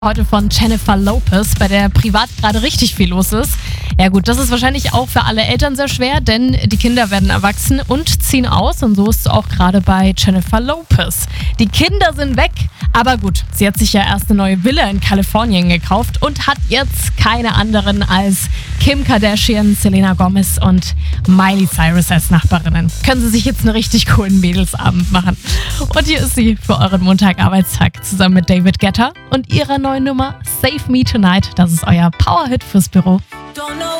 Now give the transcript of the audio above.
Heute von Jennifer Lopez, bei der privat gerade richtig viel los ist. Ja gut, das ist wahrscheinlich auch für alle Eltern sehr schwer, denn die Kinder werden erwachsen und ziehen aus und so ist es auch gerade bei Jennifer Lopez. Die Kinder sind weg, aber gut, sie hat sich ja erst eine neue Villa in Kalifornien gekauft und hat jetzt keine anderen als Kim Kardashian, Selena Gomez und Miley Cyrus als Nachbarinnen. Können sie sich jetzt einen richtig coolen Mädelsabend machen. Und hier ist sie für euren Montagarbeitstag zusammen mit David Guetta und ihrer neuen Nummer Save Me Tonight. Das ist euer Powerhit fürs Büro.